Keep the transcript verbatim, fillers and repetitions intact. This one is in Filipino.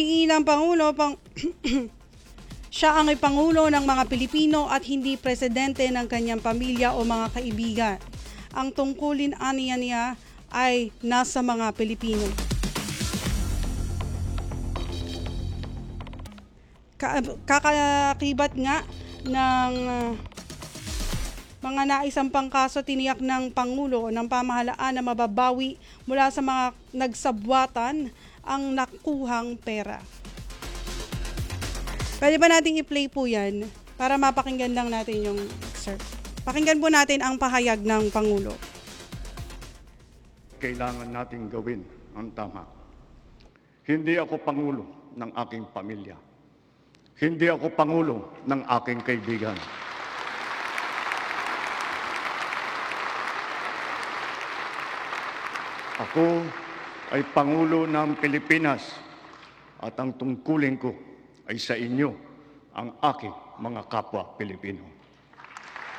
Ilang Pangulo, pang siya ang ipangulo ng mga Pilipino at hindi presidente ng kanyang pamilya o mga kaibigan. Ang tungkulin aniya niya ay nasa mga Pilipino. Kakakibat nga ng uh, mga naisang pangkaso, tiniyak ng Pangulo ng pamahalaan na mababawi mula sa mga nagsabwatan ang nakuhang pera. Pwede ba nating i-play po yan para mapakinggan lang natin yung excerpt? Pakinggan po natin ang pahayag ng Pangulo. Kailangan nating gawin ang tama. Hindi ako Pangulo ng aking pamilya. Hindi ako Pangulo ng aking kaibigan. Ako ay Pangulo ng Pilipinas at ang tungkulin ko ay sa inyo, ang aking mga kapwa Pilipino.